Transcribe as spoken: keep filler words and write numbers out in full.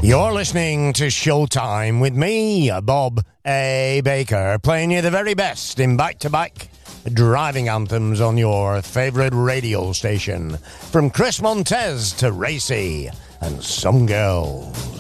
You're listening to Showtime with me, Bob A. Baker, playing you the very best in back-to-back driving anthems on your favorite radio station. From Chris Montez to Racy and some girls.